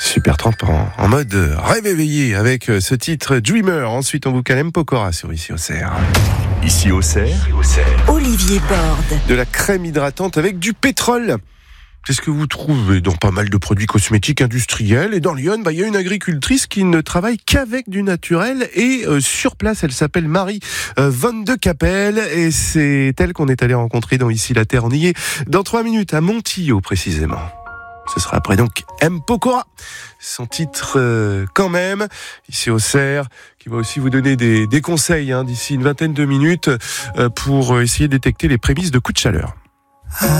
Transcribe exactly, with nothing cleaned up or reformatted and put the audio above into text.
Super trempe en, en mode rêve éveillé avec ce titre Dreamer. Ensuite, on vous calme M. Pokora sur Ici Auxerre. Ici Auxerre, Olivier Borde. De la crème hydratante avec du pétrole. C'est ce que vous trouvez dans pas mal de produits cosmétiques industriels. Et dans Lyon, bah, il y a une agricultrice qui ne travaille qu'avec du naturel. Et euh, sur place, elle s'appelle Marie euh, Van de Capelle. Et c'est elle qu'on est allé rencontrer dans Ici la Terre. On y est dans trois minutes, à Montillot précisément. Ce sera après donc M. Pokora, son titre euh, quand même, Ici Auxerre, qui va aussi vous donner des, des conseils hein, d'ici une vingtaine de minutes euh, pour essayer de détecter les prémices de coups de chaleur.